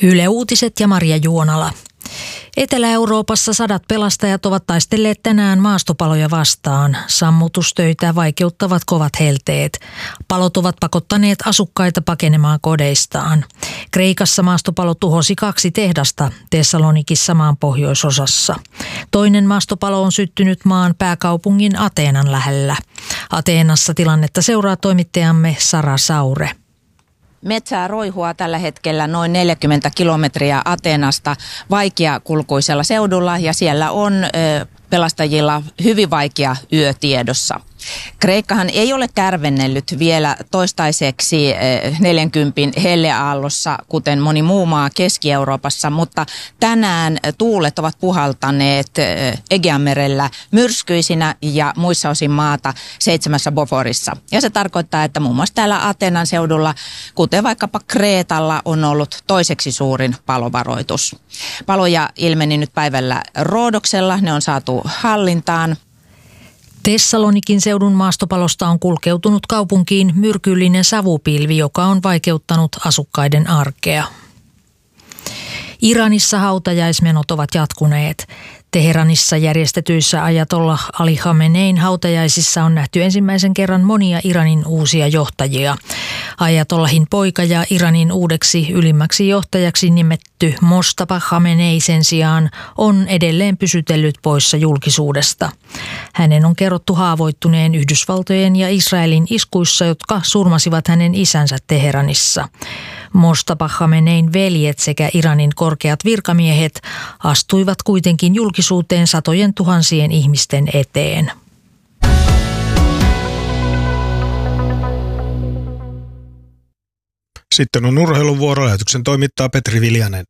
Yle Uutiset ja Maria Juonala. Etelä-Euroopassa 100 pelastajat ovat taistelleet tänään maastopaloja vastaan. Sammutustöitä vaikeuttavat kovat helteet. Palot ovat pakottaneet asukkaita pakenemaan kodeistaan. Kreikassa maastopalo tuhosi 2 tehdasta Thessalonikissa maan pohjoisosassa. Toinen maastopalo on syttynyt maan pääkaupungin Ateenan lähellä. Ateenassa tilannetta seuraa toimittajamme Sara Saure. Metsää roihua tällä hetkellä noin 40 kilometriä Ateenasta vaikeakulkuisella seudulla ja siellä on pelastajilla hyvin vaikea yö tiedossa. Kreikkahan ei ole kärvennellyt vielä toistaiseksi 40 helleaallossa, kuten moni muu maa Keski-Euroopassa, mutta tänään tuulet ovat puhaltaneet Egeanmerellä myrskyisinä ja muissa osin maata 7 Boforissa. Ja se tarkoittaa, että muun muassa täällä Ateenan seudulla, kuten vaikkapa Kreetalla, on ollut toiseksi suurin palovaroitus. Paloja ilmeni nyt päivällä Roodoksella, ne on saatu hallintaan. Thessalonikin seudun maastopalosta on kulkeutunut kaupunkiin myrkyllinen savupilvi, joka on vaikeuttanut asukkaiden arkea. Iranissa hautajaismenot ovat jatkuneet. Teheranissa järjestetyissä Ajatollah Ali Khamenein hautajaisissa on nähty ensimmäisen kerran monia Iranin uusia johtajia. Ajatollahin poika ja Iranin uudeksi ylimmäksi johtajaksi nimetty Mojtaba Khamenei sen sijaan on edelleen pysytellyt poissa julkisuudesta. Hänen on kerrottu haavoittuneen Yhdysvaltojen ja Israelin iskuissa, jotka surmasivat hänen isänsä Teheranissa. Mojtaba Khamenein veljet sekä Iranin korkeat virkamiehet astuivat kuitenkin julkisuuteen satojen tuhansien ihmisten eteen. Sitten on urheiluvuoro. Lähetyksen toimittaa Petri Viljanen.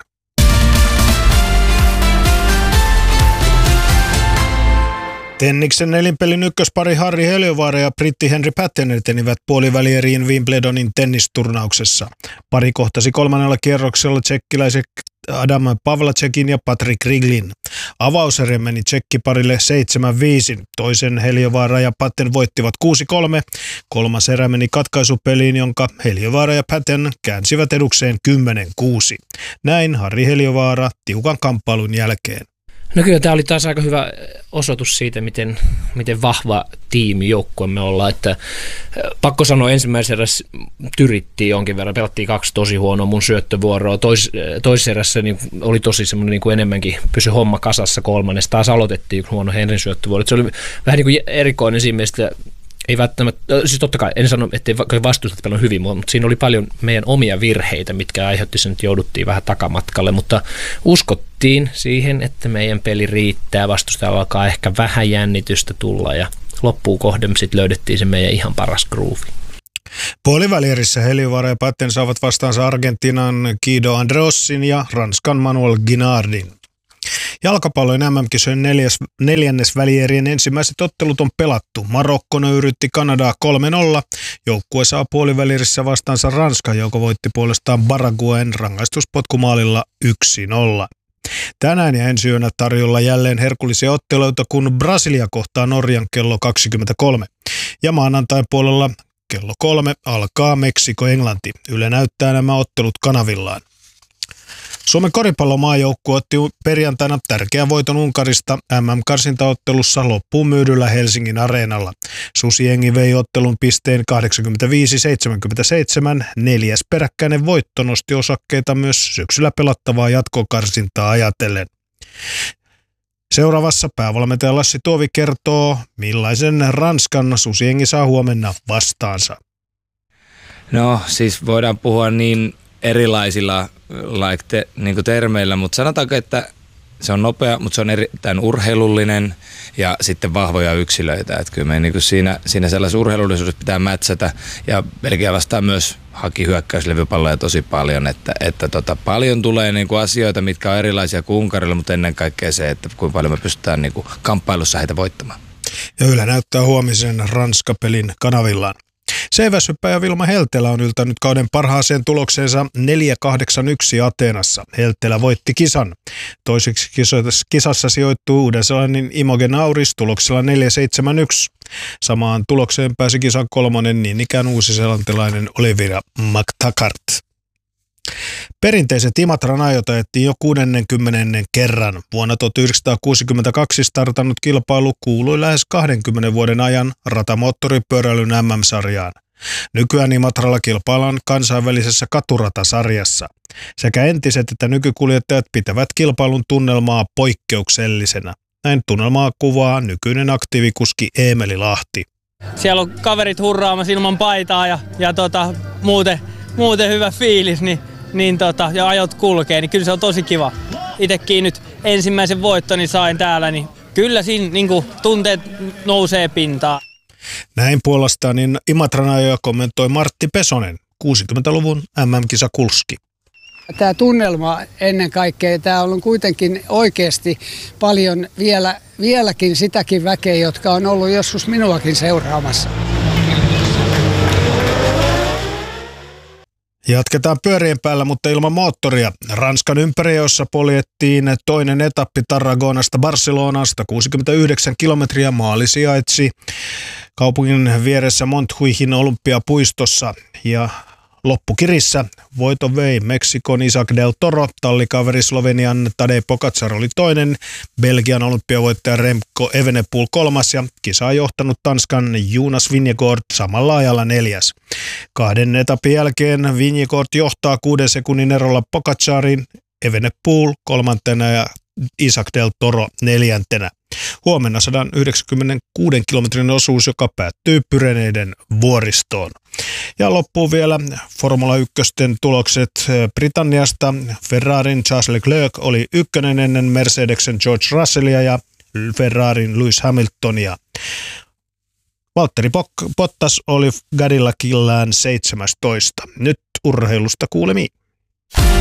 Tenniksen nelinpelin ykköspari Harri Heliövaara ja britti Henry Patten etenivät puolivälieriin Wimbledonin tennisturnauksessa. Pari kohtasi kolmannella kierroksella tsekkiläiset Adam Pavlacekin ja Patrick Riglin. Avauserä meni tsekkiparille 7-5. Toisen Heliövaara ja Patten voittivat 6-3. Kolmas erä meni katkaisupeliin, jonka Heliövaara ja Patten käänsivät edukseen 10-6. Näin Harri Heliövaara tiukan kamppailun jälkeen. No kyllä tämä oli taas aika hyvä osoitus siitä, miten vahva tiimi joukkue me ollaan. Että, pakko sanoa, ensimmäisessä erässä tyrittiin jonkin verran, pelattiin 2 tosi huonoa mun syöttövuoroa. Toisessa erässä niin oli tosi semmoinen niin kuin enemmänkin pysy homma kasassa. Kolmannessa taas aloitettiin huono Henrin syöttövuoro. Se oli vähän niin kuin erikoinen siinä mielessä, ei välttämättä, siis totta kai en sano, ettei vastustat paljon hyvin, mutta siinä oli paljon meidän omia virheitä, mitkä aiheutti sen, että jouduttiin vähän takamatkalle, mutta uskottiin siihen, että meidän peli riittää, vastustajalla alkaa ehkä vähän jännitystä tulla ja loppuun kohden sitten löydettiin se meidän ihan paras groove. Puolivälierissä Heliövaara ja Patten saavat vastaansa Argentiinan Guido Andreossin ja Ranskan Manuel Guinardin. Jalkapallojen MM-kisojen neljännesvälierien ensimmäiset ottelut on pelattu. Marokko nöyrytti Kanadaa 3-0. Joukkue saa puolivälierissä vastaansa Ranska, joka voitti puolestaan Paraguayn rangaistuspotkumaalilla 1-0. Tänään ja ensi yönä tarjolla jälleen herkullisia otteluita, kun Brasilia kohtaa Norjan kello 23. Ja maanantain puolella kello 3 alkaa Meksiko-Englanti. Yle näyttää nämä ottelut kanavillaan. Suomen koripallomaajoukkue otti perjantaina tärkeän voiton Unkarista MM-karsintaottelussa loppuun myydyllä Helsingin areenalla. Susijengi vei ottelun pisteen 85-77. 4. peräkkäinen voitto nosti osakkeita myös syksyllä pelattavaa jatkokarsintaa ajatellen. Seuraavassa päävalmentaja Lassi Tuovi kertoo, millaisen Ranskan Susijengi saa huomenna vastaansa. No siis voidaan puhua niin erilaisilla niin termeillä, mutta sanotaanko, että se on nopea, mutta se on erittäin urheilullinen ja sitten vahvoja yksilöitä. Että kyllä me niin siinä sellaisessa urheilullisuudessa pitää mätsätä ja Belgia vastaan myös haki hyökkäyslevypalloja tosi paljon, että paljon tulee niin kuin asioita, mitkä on erilaisia kuin Unkarilla, mutta ennen kaikkea se, että kuinka paljon me pystytään niin kuin kamppailussa heitä voittamaan. Ja Yle näyttää huomisen Ranska-pelin kanavillaan. Seiväshyppäjä Vilma Heltelä on yltänyt kauden parhaaseen tulokseensa 4.81 Ateenassa. Heltelä voitti kisan. Toiseksi kisassa sijoittuu Uuden-Seelannin Imogen Auris tuloksella 4.71. Samaan tulokseen pääsi kisan kolmonen niin ikään uusiseelantilainen Olivia McTaggart. Perinteiset Imatran ajot ajettiin jo 60. kerran. Vuonna 1962 startannut kilpailu kuului lähes 20 vuoden ajan ratamoottoripyöräilyn MM-sarjaan. Nykyään Imatralla kilpaillaan kansainvälisessä katuratasarjassa. Sekä entiset että nykykuljettajat pitävät kilpailun tunnelmaa poikkeuksellisena. Näin tunnelmaa kuvaa nykyinen aktiivikuski Eemeli Lahti. Siellä on kaverit hurraamassa ilman paitaa ja muuten hyvä fiilis, ja ajot kulkee, niin kyllä se on tosi kiva. Itekin nyt ensimmäisen voittoni sain täällä, niin kyllä siinä tunteet nousee pintaan. Näin puolestaan Imatran ajoja kommentoi Martti Pesonen, 60-luvun MM-kisakulski. Tämä tunnelma ennen kaikkea, tämä on kuitenkin oikeasti paljon vieläkin sitäkin väkeä, jotka on ollut joskus minuakin seuraamassa. Jatketaan pyörien päällä, mutta ilman moottoria. Ranskan ympäriössä poljettiin toinen etappi Tarragonasta Barcelonaan, 169 kilometriä. Maali sijaitsi kaupungin vieressä Montjuichin olympiapuistossa ja loppukirissä voiton vei Meksikon Isaac del Toro, tallikaveri Slovenian Tadej Pogačar oli toinen, Belgian olympiavoittaja Remco Evenepoel kolmas ja kisaa johtanut Tanskan Jonas Vingegaard samalla ajalla neljäs. Kahden etapin jälkeen Vingegaard johtaa 6 sekunnin erolla Pogačarin, Evenepoel kolmantena ja Isaac del Toro neljäntenä. Huomenna 196 kilometrin osuus, joka päättyy Pyreneiden vuoristoon. Ja loppuu vielä Formula 1 tulokset Britanniasta. Ferrarin Charles Leclerc oli ykkönen ennen Mercedesen George Russellia ja Ferrarin Lewis Hamiltonia. Valtteri Bottas oli Cadillacillään 17. Nyt urheilusta kuulemiin.